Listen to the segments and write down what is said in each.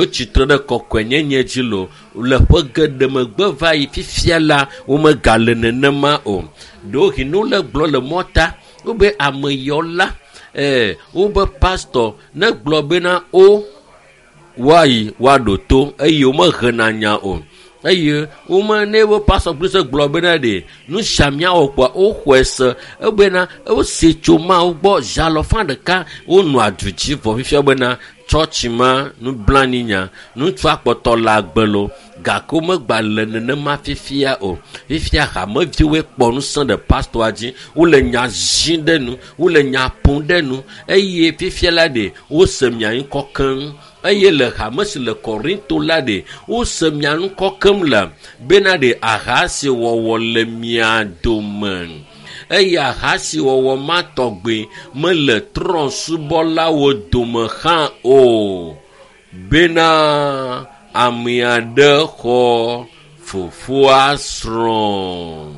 tsitre ɖe kɔkɔenyenye dzi lo le ƒe geɖe megbe va yi fifia la womegale nenema o ɖohi no le gblɔ le mɔta wobe ameyɔla wobe pastor ne gblɔ bena o wayi waɖo to eye womehena nya o eye wome ne wo pastor gblɔ gblɔ bena de nu siamia wɔ kpɔ woxɔe se ebena wosi tso ma wo gbɔ zalɔfa ɖeka wonɔ adudzi vɔ fifia bena chɔtsi ma nublani nya ŋutsu akpɔtɔ le agbelo gake womegba le nenema fifia o fifia hameviwo kpɔ nusẽ ɖe pastora dzi wole nya zi ɖe nu wole nya ƒom ɖe nu eye fifia la de wose mianyi kɔkeŋ eye le hame si le Korinto la de wose mianu kɔkem le bena de aha si wɔwɔ le mia dome eye aha si wɔwɔ ma tɔgbe mele trɔ̃subɔlawo dome hã o bena ame aɖe xɔ fofoa srɔ̃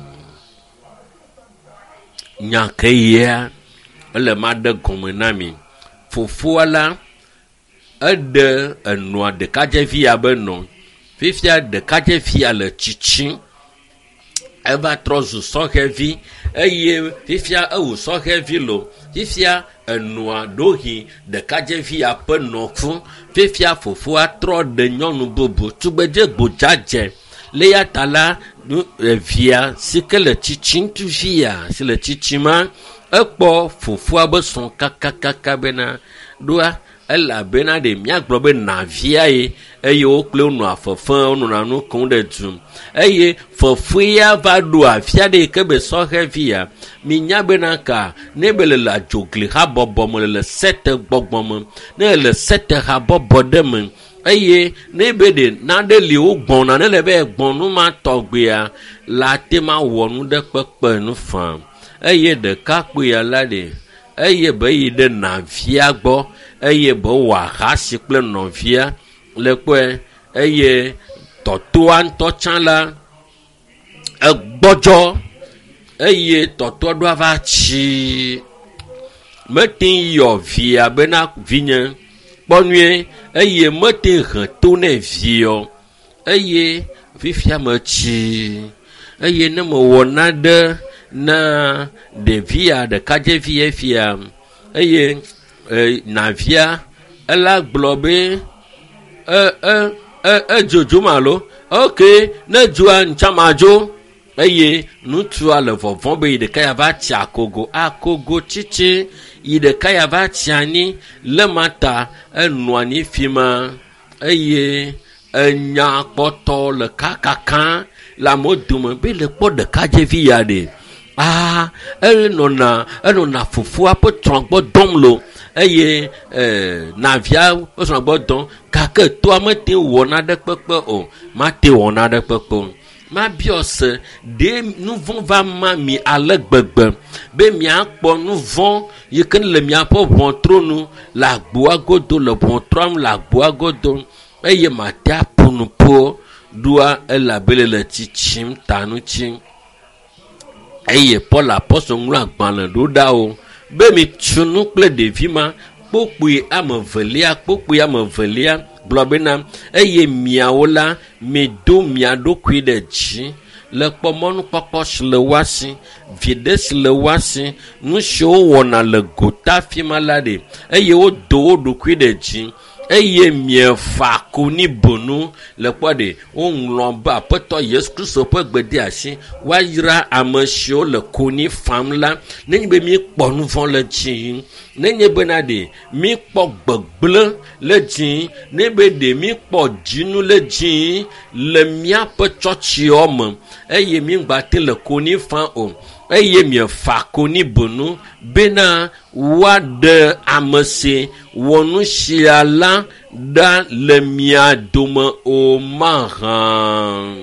nyakeyea ele ma de gɔme na mi fofoa la eɖe enɔa ɖekadzevia be nɔ fifia ɖekadzevia le tsitsi eva trɔ zu sɔhɛvi eye fifia ewu sɔhɛvi lo fifia enɔa ɖohi ɖekadzevia ƒe nɔƒu fifia fofoa trɔ ɖe nyɔnu bubu tugbedze gbodzadze le ya ta la via si ke le tsitsi ŋutsuvia si le tsitsi ma ekpɔ fofoa be srɔ̃ kakakaka bena ɖoa elabena de miagblɔ be navia ye eye wo kple wonɔa fefe wonɔna nu kom ɖe dum eye fefea va ɖo afia ɖe ke be sɔhɛvia minya bena ka ne be le adzogli habɔbɔ me le sete gbɔgbɔ me ne le sete habɔbɔ ɖe me eye ne be de naɖe li wo gbɔna ne le be gbɔnu ma tɔgbea la te ma wɔ nu ɖe kpekpe nu fam eye ɖekakpuia la de eye be yi ɖe navia gbɔ eye be wɔ aha si kple nɔvia le kpɔe eye tɔtoa ŋutɔ tsã la egbɔdzɔ eye tɔtoa ɖo ava tsi mete yɔ via bena vinye kpɔnue eye mete he to ne viɔ eye fifia me tsi eye ne me wɔ naɖe na ɖevia ɖekadzevia fia eye navia ela gblɔ be edzodzo malo ok ne dzoa ntamadzo eye nutsua le vɔvɔ be yi ɖeka ya va tsi akogo tsitsi yi ɖeka ya va tsi anyi le mata enɔ anyi fi ma eye enya kpɔtɔ le kakaka le amewo dome be le kpɔ ɖekadzevi ya de enɔna fofoa ƒe trɔ̃ gbɔ dɔm lo eye navia wosɔnna gbɔ dɔm gake toa mete wɔ naɖe kpekpe o mate wɔ naɖe kpekpe o ma biɔ se ɖe nuvɔ va ma mi ale gbegbe be miakpɔ nuvɔ yi ke le miaƒe ʋɔtronu le agboa godo le ʋɔtrɔm le agboa godo eye mate aƒonu po ɖoa elabele le tsitsim tanutsi eye Paul apɔstɔ ŋlɔ agbalẽ ɖo ɖa wo be mi tsunu kple ɖevi ma kpokpoe amevelia gblɔ bena eye miawo la mido mia ɖokui ɖe dzi le kpɔmɔnukpɔkpɔ si le woasi viɖe si le woasi nu siwo wɔna le gota fi ma la ɖe eye wodo wo ɖokui ɖe dzi eye miefa konyi bonu le kpɔ ɖe woŋlɔ be aƒetɔ Yesu Kristo ƒe gbede asi woayra ame siwo le konyi fam la nenye be mikpɔ nu vɔ le dzi nenye bena ɖe mikpɔ gbegblẽ le dzi ne be ɖe mikpɔ dzinu le dzi le miaƒe tsɔtsiwo me eye migbate le konyi fam o eye miefa konyi bonu bena woaɖe ame si wɔ nu sia la ɖa le mia dome o mahã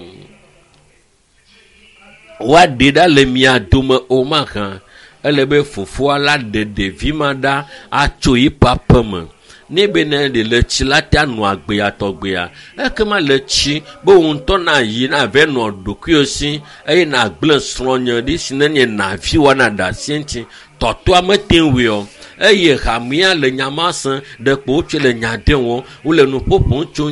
woaɖe ɖa le mia dome o mahã ele be fofoa la ɖe ɖevi ma ɖa atso yi ƒe aƒe me ne be ne ɖe le tsi la te anɔ agbea tɔgbea ekema le tsi be wo ŋutɔ na yi na ve nɔ ɖokuiwo si eye na gblẽ srɔ̃nye ɖi si nenye navi wɔna ɖe asi ŋuti tɔtɔa mete ŋui o eye hamea le nyama se ɖe kpo wotso le nya ɖe wo wole nu ƒoƒom tso